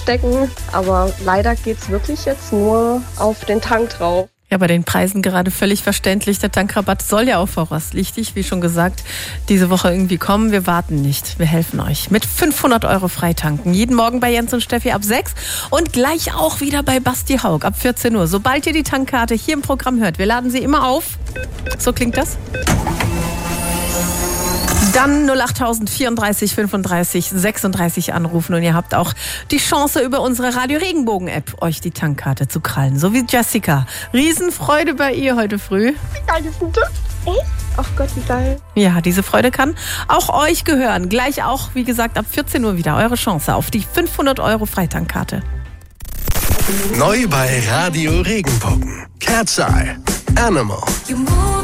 stecken. Aber leider geht's wirklich jetzt nur auf den Tank drauf. Ja, bei den Preisen gerade völlig verständlich. Der Tankrabatt soll ja auch voraussichtlich, wie schon gesagt, diese Woche irgendwie kommen. Wir warten nicht. Wir helfen euch mit 500 € freitanken. Jeden Morgen bei Jens und Steffi ab 6 und gleich auch wieder bei Basti Haug ab 14 Uhr. Sobald ihr die Tankkarte hier im Programm hört, wir laden sie immer auf. So klingt das. Dann 08000 34 35 36 anrufen und ihr habt auch die Chance, über unsere Radio Regenbogen App euch die Tankkarte zu krallen. So wie Jessica. Riesenfreude bei ihr heute früh. Wie geil ist denn das? Echt? Ach Gott, wie geil. Ja, diese Freude kann auch euch gehören. Gleich auch, wie gesagt, ab 14 Uhr wieder eure Chance auf die 500 € Freitankkarte. Neu bei Radio Regenbogen. Cat's Eye. Animal.